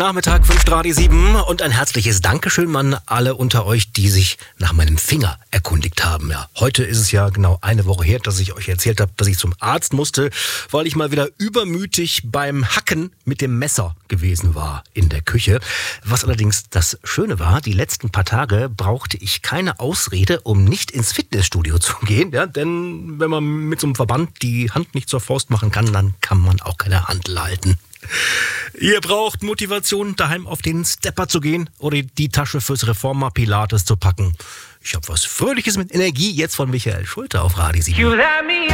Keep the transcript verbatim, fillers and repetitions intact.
Nachmittag, fünf Radio sieben und ein herzliches Dankeschön an alle unter euch, die sich nach meinem Finger erkundigt haben. Ja, heute ist es ja genau eine Woche her, dass ich euch erzählt habe, dass ich zum Arzt musste, weil ich mal wieder übermütig beim Hacken mit dem Messer gewesen war in der Küche. Was allerdings das Schöne war, die letzten paar Tage brauchte ich keine Ausrede, um nicht ins Fitnessstudio zu gehen. Ja, denn wenn man mit so einem Verband die Hand nicht zur Faust machen kann, dann kann man auch keine Handel halten. Ihr braucht Motivation, daheim auf den Stepper zu gehen oder die Tasche fürs Reformer Pilates zu packen. Ich habe was Fröhliches mit Energie jetzt von Michael Schulte auf Radio sieben.